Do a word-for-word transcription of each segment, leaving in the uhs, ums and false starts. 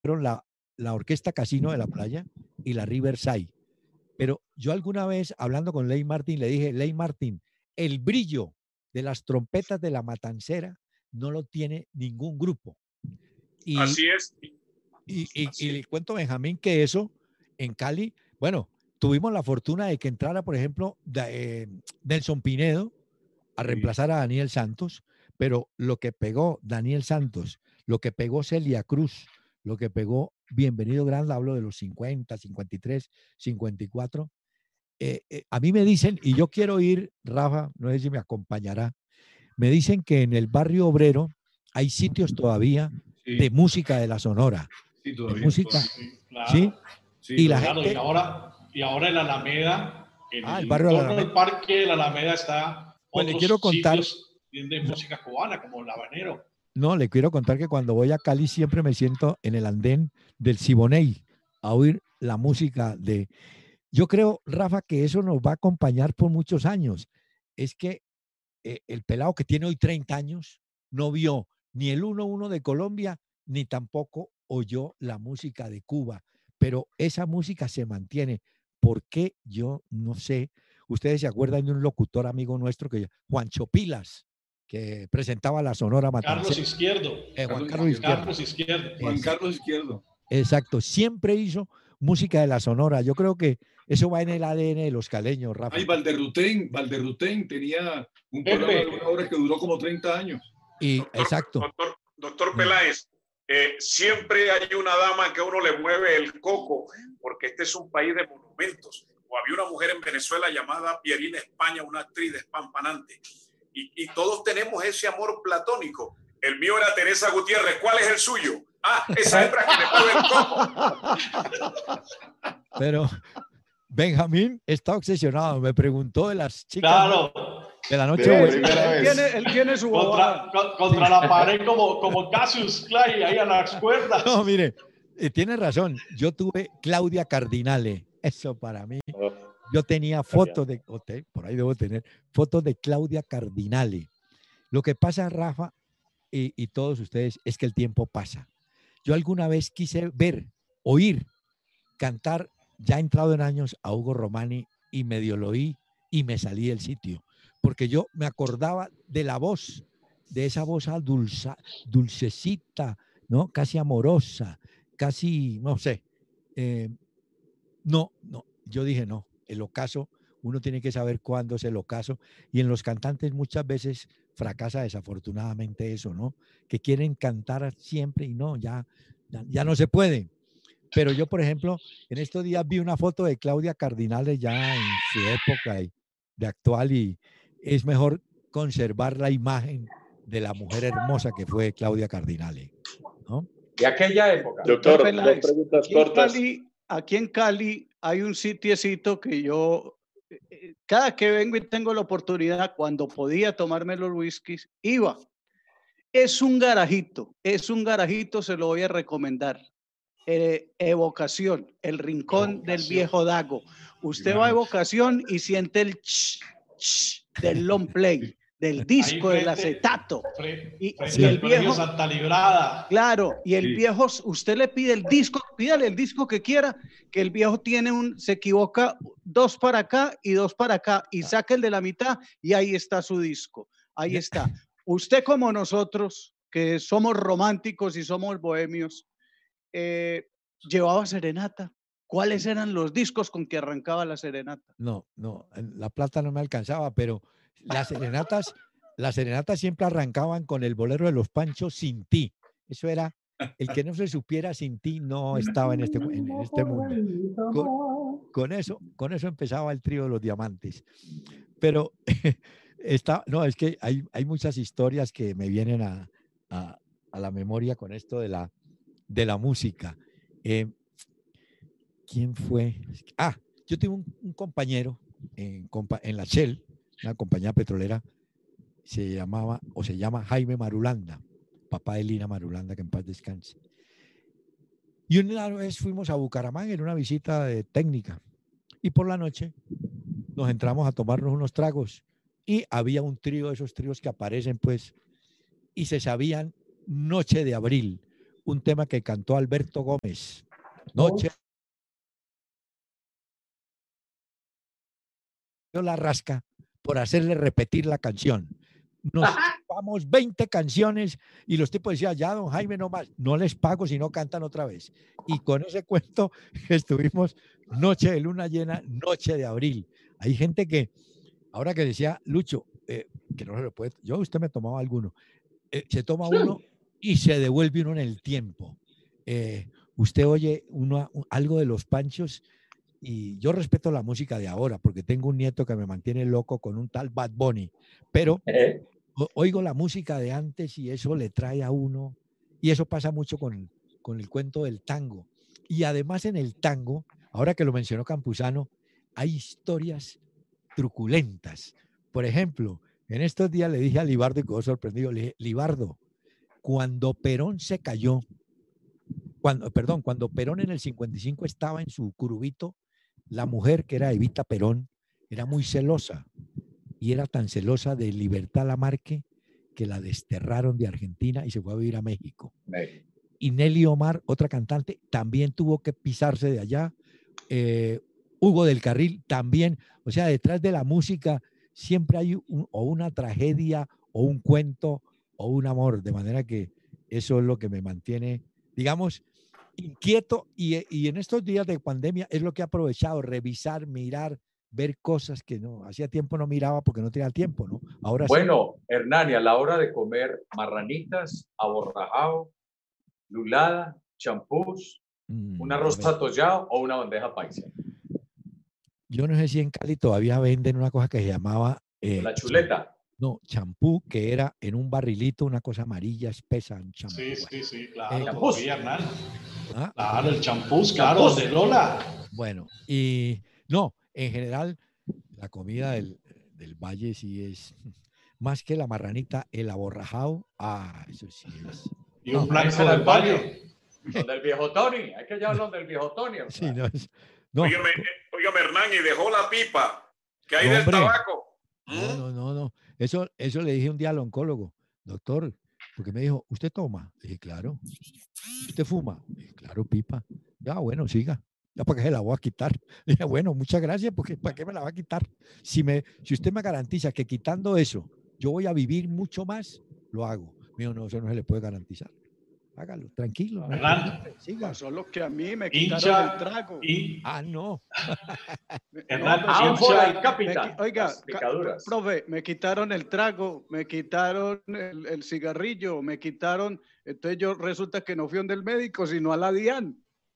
fueron la, la Orquesta Casino de la Playa y la Riverside. Pero yo alguna vez, hablando con Ley Martin, le dije, Ley Martin, el brillo de las trompetas de la Matancera no lo tiene ningún grupo. Y, Así es. Y, y, y le cuento, Benjamín, que eso en Cali, bueno, tuvimos la fortuna de que entrara, por ejemplo, de, eh, Nelson Pinedo a reemplazar a Daniel Santos, pero lo que pegó Daniel Santos, lo que pegó Celia Cruz, lo que pegó Bienvenido Granda, hablo de los cincuenta, cincuenta y tres, cincuenta y cuatro, eh, eh, a mí me dicen, y yo quiero ir, Rafa, no sé si me acompañará, me dicen que en el barrio obrero hay sitios todavía Sí. de música de la Sonora. Sí, De todavía. música, Sí, claro. ¿sí? Sí, Y la Claro, gente, y ahora, y ahora en la Alameda, en Ah, el el barrio de la entorno del Alameda. parque de la Alameda está Pues le otros quiero contar, sitios de música cubana, como el habanero. no, le quiero contar que cuando voy a Cali siempre me siento en el andén del Siboney a oír la música de... Yo creo, Rafa, que eso nos va a acompañar por muchos años. Es que eh, el pelado que tiene hoy treinta años no vio ni el uno uno de Colombia, ni tampoco oyó la música de Cuba. Pero esa música se mantiene. ¿Por qué? Yo no sé. Ustedes se acuerdan de un locutor amigo nuestro, que Juancho Pilas, que presentaba la Sonora Carlos Matancera. Izquierdo. Eh, Juan Carlos Carlos Izquierdo. Carlos Izquierdo. Juan Es- Carlos Izquierdo. Exacto. Siempre hizo música de la Sonora. Yo creo que eso va en el A D N de los caleños, Rafa. Ay, Valderrutén, Valderrutén tenía un Pepe. programa de una hora que duró como treinta años. Y, Doctor, exacto. doctor, doctor Peláez, eh, siempre hay una dama que a uno le mueve el coco, porque este es un país de monumentos. O había una mujer en Venezuela llamada Pierina España, una actriz despampanante. Y, y todos tenemos ese amor platónico. El mío era Teresa Gutiérrez. ¿Cuál es el suyo? Ah, esa hembra que me mueve el coco. Pero Benjamín está obsesionado. Me preguntó de las chicas Claro. de la noche De buena. primera Él vez. tiene, él tiene su contra, con- contra la pared como, como Cassius Clay ahí a las cuerdas. No, mire, eh, tiene razón. Yo tuve Claudia Cardinale. Eso para mí. Yo tenía fotos de, o te- por ahí debo tener, fotos de Claudia Cardinale. Lo que pasa, Rafa, y, y todos ustedes, es que el tiempo pasa. Yo alguna vez quise ver, oír, cantar, ya entrado en años, a Hugo Romani, y medio lo oí y me salí del sitio. Porque yo me acordaba de la voz, de esa voz dulza, dulcecita, ¿no? Casi amorosa, casi, no sé. eh, no, no, yo dije no, el ocaso, uno tiene que saber cuándo es el ocaso, y en los cantantes muchas veces fracasa desafortunadamente eso, ¿no? Que quieren cantar siempre y no, ya, ya, ya no se puede. Pero yo, por ejemplo, en estos días vi una foto de Claudia Cardinale ya en su época y- de actual, y es mejor conservar la imagen de la mujer hermosa que fue Claudia Cardinale, ¿no? De aquella época. Doctor, dos Peláez, preguntas aquí en cortas. Cali, aquí en Cali hay un sitiecito que yo, eh, cada que vengo y tengo la oportunidad, cuando podía tomarme los whiskies, iba. Es un garajito, es un garajito, se lo voy a recomendar. Eh, Evocación, el rincón del Evocación. viejo Dago. Usted Claro. va a Evocación y siente el ch, ch del long play, del disco, Ahí del frente- acetato. Fre- Y- frente y al el colegio viejo- Santa Librada. Claro, y el Sí. viejo, usted le pide el disco, pídale el disco que quiera, que el viejo tiene un, se equivoca dos para acá y dos para acá, y saca el de la mitad y ahí está su disco. Ahí está. Usted como nosotros, que somos románticos y somos bohemios, eh, llevaba serenata. ¿Cuáles eran los discos con que arrancaba la serenata? No, no, en la plata no me alcanzaba, pero las serenatas, las serenatas siempre arrancaban con el bolero de los Panchos, Sin ti. Eso era, el que no se supiera Sin ti no estaba en este, en, en este mundo. Con, con eso, con eso empezaba el trío de los Diamantes. Pero está, no, es que hay, hay muchas historias que me vienen a, a, a la memoria con esto de la, de la música. Eh, ¿Quién fue? Ah, yo tengo un, un compañero en, compa- en la Shell, una compañía petrolera, se llamaba o se llama Jaime Marulanda, papá de Lina Marulanda, que en paz descanse. Y una vez fuimos a Bucaramanga en una visita de técnica, y por la noche nos entramos a tomarnos unos tragos, y había un trío, esos tríos que aparecen pues, y se sabían Noche de Abril, un tema que cantó Alberto Gómez. Noche. Yo la rasca por hacerle repetir la canción. Nos vamos veinte canciones y los tipos decían, ya don Jaime no más, no les pago si no cantan otra vez. Y con ese cuento estuvimos noche de luna llena, noche de abril. Hay gente que, ahora que decía Lucho, eh, que no se lo puede, yo usted me tomaba alguno, eh, se toma uno y se devuelve uno en el tiempo. Eh, usted oye uno, algo de los Panchos y yo respeto la música de ahora porque tengo un nieto que me mantiene loco con un tal Bad Bunny, pero ¿Eh? oigo la música de antes y eso le trae a uno, y eso pasa mucho con, con el cuento del tango. Y además en el tango, ahora que lo mencionó Campuzano, hay historias truculentas. Por ejemplo, en estos días le dije a Libardo y quedó sorprendido, le dije, Libardo, cuando Perón se cayó, cuando, perdón, cuando Perón en el cincuenta y cinco estaba en su curubito, la mujer que era Evita Perón era muy celosa y era tan celosa de Libertad Lamarque que la desterraron de Argentina y se fue a vivir a México. México. Y Nelly Omar, otra cantante, también tuvo que pisarse de allá. Eh, Hugo del Carril también. O sea, detrás de la música siempre hay un, o una tragedia o un cuento o un amor. De manera que eso es lo que me mantiene, digamos, inquieto. Y, y en estos días de pandemia es lo que he aprovechado, revisar, mirar, ver cosas que no hacía tiempo no miraba porque no tenía tiempo, ¿no? Ahora bueno, sí. Hernán, y a la hora de comer marranitas, aborrajado, lulada, champús, mm, un arroz atollado o una bandeja paisa. Yo no sé si en Cali todavía venden una cosa que se llamaba eh, la chuleta. No, champú, que era en un barrilito, una cosa amarilla espesa, un champú. Sí, sí, sí, claro. Eh, todavía, Hernán. ¿Ah? Claro, el champús, claro, champús. de Lola. Bueno, y no, en general, la comida del, del valle sí es más que la marranita, el aborrajado. Ah, eso sí es. Y un blanco del valle. Los del viejo Tony, hay que llevarlos del viejo Tony. Sí, no, es, no. Óigame, óigame, Hernán, y dejó la pipa. ¿Qué hay no, del tabaco? No, no, no, no. Eso, eso le dije un día al oncólogo, doctor, porque me dijo, ¿usted toma? Le dije, claro. ¿Usted fuma? Le dije, claro, pipa. Ya, bueno, siga. Ya para qué se la voy a quitar. Le dije, bueno, muchas gracias, porque ¿para qué me la va a quitar? Si, me, si usted me garantiza que quitando eso yo voy a vivir mucho más, lo hago. Mío, no, eso no se le puede garantizar. Hágalo, tranquilo. Hernán, no siga. Solo que a mí me hincha, quitaron el trago. Y... Ah, no. Hernán, no, ánfora hincha, y capitán. Me, oiga, profe, me quitaron el trago, me quitaron el, el cigarrillo, me quitaron. Entonces yo resulta que no fui donde el médico, sino a la DIAN.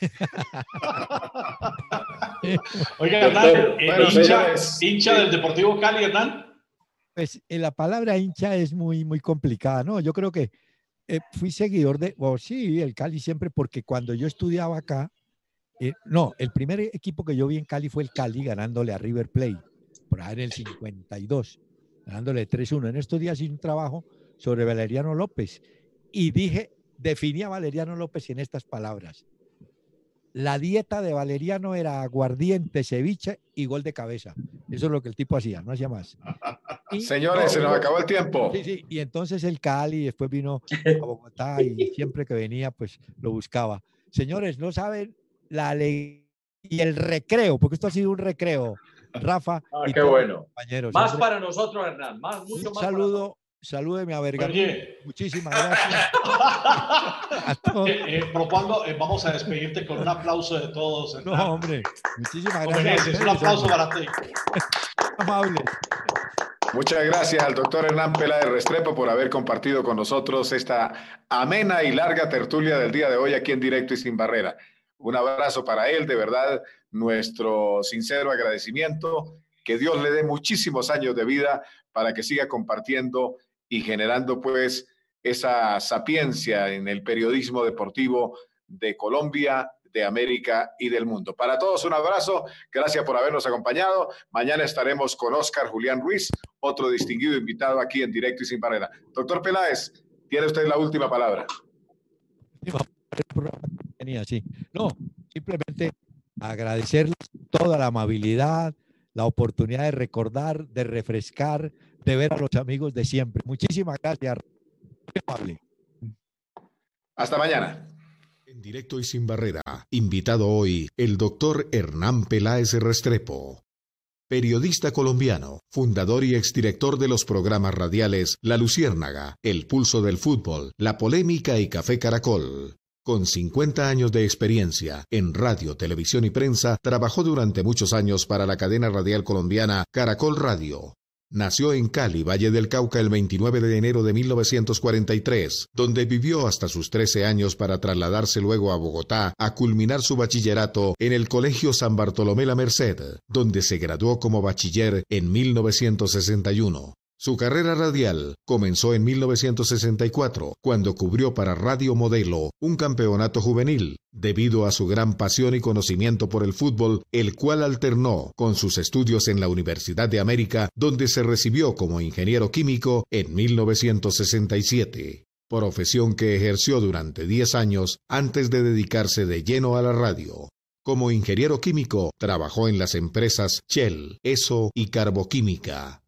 Oiga, Hernán, eh, bueno, hincha, hincha del Deportivo Cali, Hernán. Pues eh, la palabra hincha es muy, muy complicada, ¿no? Yo creo que eh, fui seguidor de, oh, sí, el Cali siempre, porque cuando yo estudiaba acá, eh, no, el primer equipo que yo vi en Cali fue el Cali ganándole a River Plate, por ahí en el cincuenta y dos, ganándole tres uno. En estos días hice un trabajo sobre Valeriano López y dije, definí a Valeriano López en estas palabras. La dieta de Valeriano era aguardiente, ceviche y gol de cabeza. Eso es lo que el tipo hacía, no hacía más. Y, Señores, no, se nos acabó el tiempo. Sí, sí, y entonces el Cali, después vino a Bogotá y siempre que venía, pues lo buscaba. Señores, no saben la alegría y el recreo, porque esto ha sido un recreo, Rafa. Ah, y qué bueno. Compañeros. Más para nosotros, Hernán. Más, mucho un más saludo. Salúdeme a Bergamo. Muchísimas gracias. A todos. Eh, eh, propongo, eh, vamos a despedirte con un aplauso de todos. Hernán. No, hombre. Muchísimas gracias. Mereces, un aplauso para ti. Amable. Muchas gracias al doctor Hernán Peláez Restrepo por haber compartido con nosotros esta amena y larga tertulia del día de hoy aquí en Directo y Sin Barrera. Un abrazo para él, de verdad, nuestro sincero agradecimiento. Que Dios le dé muchísimos años de vida para que siga compartiendo y generando pues esa sapiencia en el periodismo deportivo de Colombia, de América y del mundo. Para todos un abrazo, gracias por habernos acompañado. Mañana estaremos con Óscar Julián Ruiz, otro distinguido invitado aquí en Directo y Sin Barrera. Doctor Peláez, tiene usted la última palabra. Sí. No, simplemente agradecerles toda la amabilidad, la oportunidad de recordar, de refrescar, de ver a los amigos de siempre. Muchísimas gracias. Hasta mañana. Directo y sin barrera. Invitado hoy, el doctor Hernán Peláez Restrepo. Periodista colombiano, fundador y exdirector de los programas radiales La Luciérnaga, El Pulso del Fútbol, La Polémica y Café Caracol. Con cincuenta años de experiencia en radio, televisión y prensa, trabajó durante muchos años para la cadena radial colombiana Caracol Radio. Nació en Cali, Valle del Cauca, el veintinueve de enero de mil novecientos cuarenta y tres, donde vivió hasta sus trece años para trasladarse luego a Bogotá a culminar su bachillerato en el Colegio San Bartolomé La Merced, donde se graduó como bachiller en mil novecientos sesenta y uno. Su carrera radial comenzó en mil novecientos sesenta y cuatro, cuando cubrió para Radio Modelo un campeonato juvenil, debido a su gran pasión y conocimiento por el fútbol, el cual alternó con sus estudios en la Universidad de América, donde se recibió como ingeniero químico en mil novecientos sesenta y siete, profesión que ejerció durante diez años antes de dedicarse de lleno a la radio. Como ingeniero químico, trabajó en las empresas Shell, Esso y Carboquímica.